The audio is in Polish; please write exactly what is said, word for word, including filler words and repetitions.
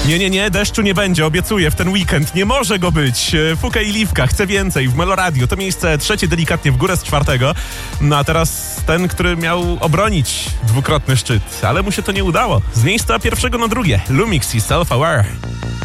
Nie, nie, nie, deszczu nie będzie, obiecuję, w ten weekend. Nie może go być. Fuka i Liwka, chcę więcej w Meloradio. To miejsce trzecie delikatnie w górę z czwartego. No a teraz ten, który miał obronić dwukrotny szczyt, ale mu się to nie udało. Z miejsca pierwszego na drugie. Lumix i Self-Aware.